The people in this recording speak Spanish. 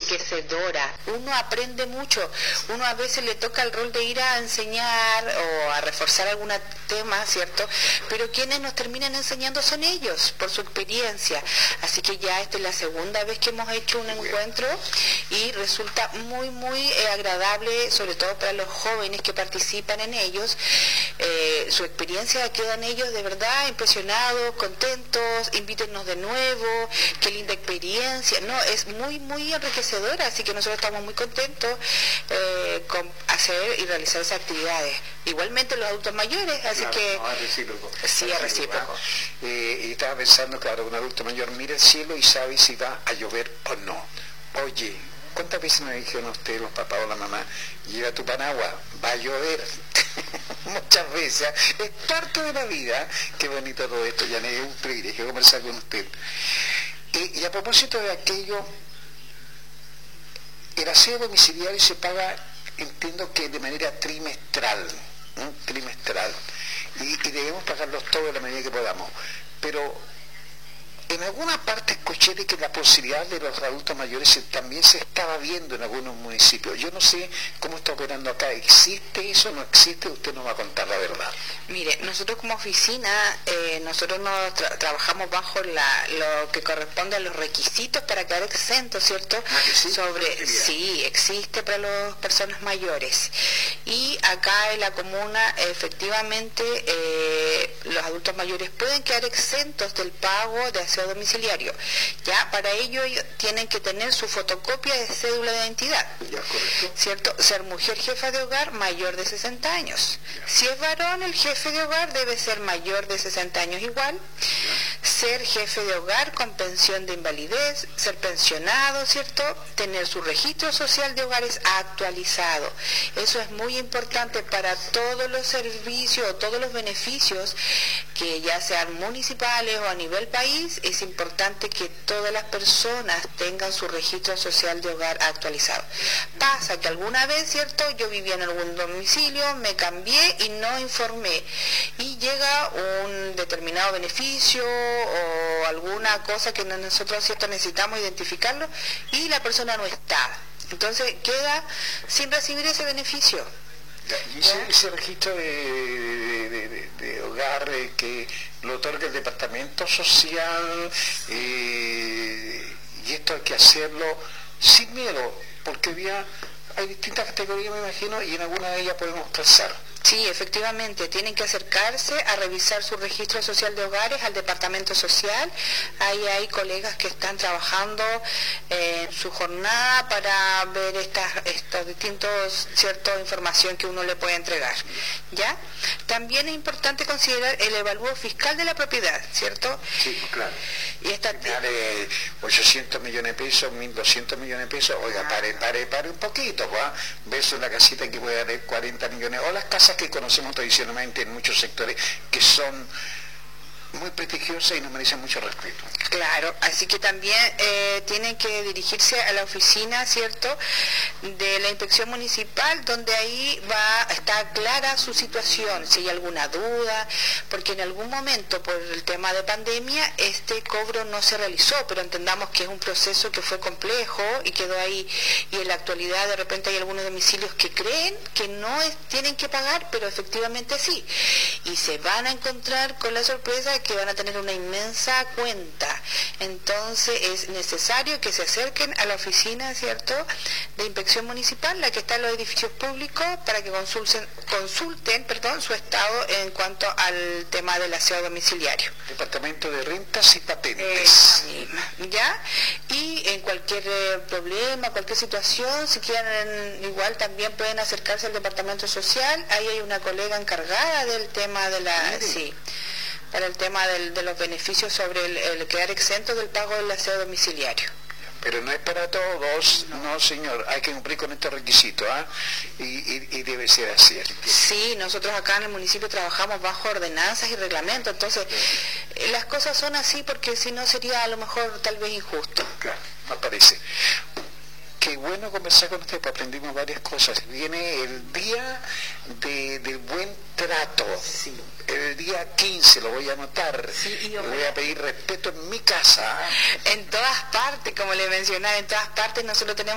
enriquecedora. Uno aprende mucho. Uno a veces le toca el rol de ir a enseñar o a reforzar algún tema, ¿cierto? Pero quienes nos terminan enseñando son ellos, por su experiencia. Así que ya esta es la segunda vez que hemos hecho un encuentro y resulta muy, muy agradable, sobre todo para los jóvenes que participan en ellos. Su experiencia quedan ellos de verdad impresionados, contentos, invítennos de nuevo, qué linda experiencia. No, es muy, muy enriquecedora, así que nosotros estamos muy contentos con hacer y realizar esas actividades. Igualmente los adultos mayores, así claro, que... no, es recíproco. Sí, es recíproco. Y estaba pensando, claro, un adulto mayor mira el cielo y sabe si va a llover o no. Oye, ¿cuántas veces me dijeron a ustedes, los papás o la mamá, lleva tu paraguas, va a llover? Muchas veces, es parte de la vida. Qué bonito todo esto, ya es un privilegio conversar con usted. Y a propósito de aquello, el aseo domiciliario se paga, entiendo que de manera trimestral, ¿no? Trimestral, y debemos pagarlos todos de la medida que podamos, pero en alguna parte escuché de que la posibilidad de los adultos mayores también se estaba viendo en algunos municipios. Yo no sé cómo está operando acá. ¿Existe eso o no existe? Usted nos va a contar la verdad. Mire, nosotros como oficina, nosotros trabajamos bajo lo que corresponde a los requisitos para quedar exentos, ¿cierto? Sí, existe para las personas mayores. Y acá en la comuna, efectivamente, los adultos mayores pueden quedar exentos del pago de aseo domiciliario. Ya, para ello ellos tienen que tener su fotocopia de cédula de identidad. Ya, correcto. ¿Cierto? Ser mujer jefa de hogar mayor de 60 años. Ya. Si es varón, el jefe de hogar debe ser mayor de 60 años igual. Ya. Ser jefe de hogar con pensión de invalidez, ser pensionado, ¿cierto? Tener su registro social de hogares actualizado. Eso es muy importante para todos los servicios o todos los beneficios que ya sean municipales o a nivel país. Es importante que todas las personas tengan su registro social de hogar actualizado. Pasa que alguna vez, ¿cierto?, yo vivía en algún domicilio, me cambié y no informé. Y llega un determinado beneficio o alguna cosa que nosotros, ¿cierto?, necesitamos identificarlo y la persona no está. Entonces queda sin recibir ese beneficio. ¿Y ese registro de hogar que lo otorga el departamento social, y esto hay que hacerlo sin miedo, porque hay distintas categorías, me imagino, y en alguna de ellas podemos calzar? Sí, efectivamente, tienen que acercarse a revisar su registro social de hogares al departamento social. Ahí hay colegas que están trabajando en su jornada para ver estos distintos, cierta información que uno le puede entregar. ¿Ya? También es importante considerar el evalúo fiscal de la propiedad, ¿cierto? Sí, claro. Y esta de 800 millones de pesos, 1.200 millones de pesos, oiga, pare un poquito, ¿va? Ves una casita que puede valer 40 millones, o las casas que conocemos tradicionalmente en muchos sectores que son muy prestigiosas y nos merecen mucho respeto. Claro, así que también tienen que dirigirse a la oficina, ¿cierto?, de la inspección municipal, donde ahí está clara su situación, si hay alguna duda, porque en algún momento por el tema de pandemia este cobro no se realizó, pero entendamos que es un proceso que fue complejo y quedó ahí, y en la actualidad de repente hay algunos domicilios que creen que no tienen que pagar, pero efectivamente sí, y se van a encontrar con la sorpresa que van a tener una inmensa cuenta. Entonces es necesario que se acerquen a la oficina, ¿cierto?, de inspección municipal, la que está en los edificios públicos, para que consulten, su estado en cuanto al tema del aseo domiciliario. Departamento de Rentas y Patentes. ¿Ya? Y en cualquier problema, cualquier situación, si quieren, igual también pueden acercarse al departamento social. Ahí hay una colega encargada del tema de para el tema de los beneficios sobre el quedar exento del pago del aseo domiciliario. Pero no es para todos, no señor, hay que cumplir con estos requisitos, ¿ah? Y debe ser así. Sí, nosotros acá en el municipio trabajamos bajo ordenanzas y reglamentos, entonces las cosas son así porque si no sería a lo mejor tal vez injusto. Claro, me parece. Qué bueno conversar con usted, pues aprendimos varias cosas. Viene el día del buen trato. Sí. El día 15 lo voy a anotar. Sí, y le voy a pedir respeto en mi casa. En todas partes, como le mencionaba, en todas partes nosotros tenemos